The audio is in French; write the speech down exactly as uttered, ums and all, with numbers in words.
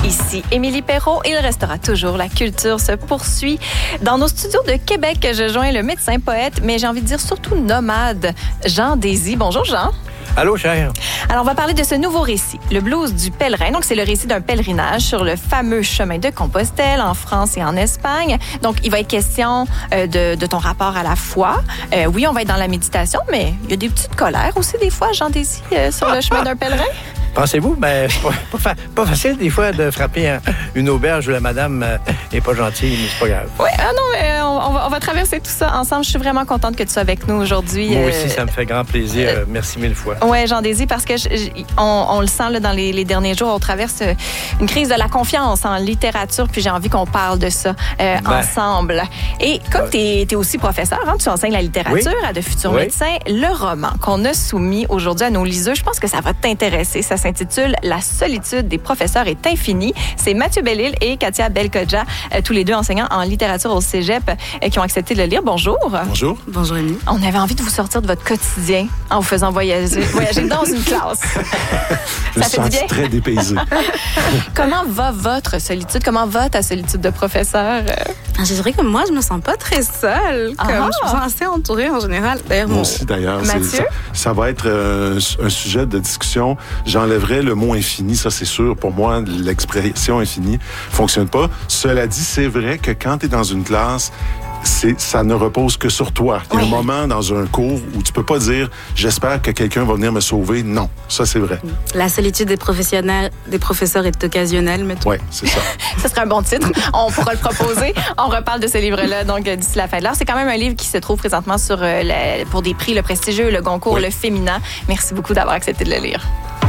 Ici Émilie Perrault. Il restera toujours. La culture se poursuit. Dans nos studios de Québec, je joins le médecin poète, mais j'ai envie de dire surtout nomade, Jean Désy. Bonjour Jean. Allô, cher. Alors, on va parler de ce nouveau récit, le blues du pèlerin. Donc, c'est le récit d'un pèlerinage sur le fameux chemin de Compostelle en France et en Espagne. Donc, il va être question euh, de, de ton rapport à la foi. Euh, oui, on va être dans la méditation, mais il y a des petites colères aussi des fois, Jean Désy, euh, sur le chemin d'un pèlerin. Pensez-vous? Ben, c'est pas, pas, fa- pas facile des fois de frapper un, une auberge où la madame euh, est pas gentille, mais c'est pas grave. Oui, ah non, mais on, on, va, on va traverser tout ça ensemble. Je suis vraiment contente que tu sois avec nous aujourd'hui. Moi euh, aussi, ça me fait grand plaisir. Euh, merci mille fois. Oui, Jean Désy, parce que je, je, on, on le sent là, dans les, les derniers jours, on traverse une crise de la confiance en littérature, puis j'ai envie qu'on parle de ça euh, ben, ensemble. Et comme tu es aussi professeur, hein, tu enseignes la littérature oui. à de futurs oui. médecins, le roman qu'on a soumis aujourd'hui à nos liseux, je pense que ça va t'intéresser. Ça s'intitule « La solitude des professeurs est infinie ». C'est Mathieu Bellil et Katia Belkodja, euh, tous les deux enseignants en littérature au cégep, euh, qui ont accepté de le lire. Bonjour. Bonjour. Bonjour, Émilie. On avait envie de vous sortir de votre quotidien en vous faisant voyager, voyager dans une classe. Je me sens très dépaysé. Comment va votre solitude? Comment va ta solitude de professeur? Je dirais que moi, je me sens pas très seule. Comme, je me sens assez entourée en général. D'ailleurs, moi mon... aussi, d'ailleurs. Mathieu? Ça, ça va être euh, un sujet de discussion. J'enlèverais le mot infini, ça c'est sûr. Pour moi, l'expression infinie fonctionne pas. Cela dit, c'est vrai que quand tu es dans une classe, c'est, ça ne repose que sur toi. Il y a oui. un moment dans un cours où tu peux pas dire « j'espère que quelqu'un va venir me sauver ». Non, ça c'est vrai. La solitude des professionnels, des professeurs est occasionnelle, mettons. Oui, c'est ça. Ce serait un bon titre. On pourra le proposer. On reparle de ce livre-là donc d'ici la fin de l'heure. C'est quand même un livre qui se trouve présentement sur euh, la, pour des prix, le prestigieux, le Goncourt, oui. le Féminin. Merci beaucoup d'avoir accepté de le lire.